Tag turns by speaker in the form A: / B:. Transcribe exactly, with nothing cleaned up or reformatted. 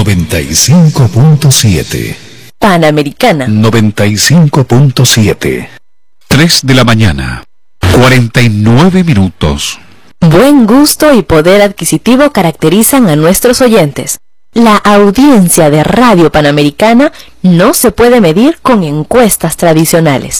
A: noventa y cinco punto siete.
B: Panamericana
A: noventa y cinco punto siete. tres de la mañana, cuarenta y nueve minutos.
B: Buen gusto y poder adquisitivo caracterizan a nuestros oyentes. La audiencia de Radio Panamericana no se puede medir con encuestas tradicionales.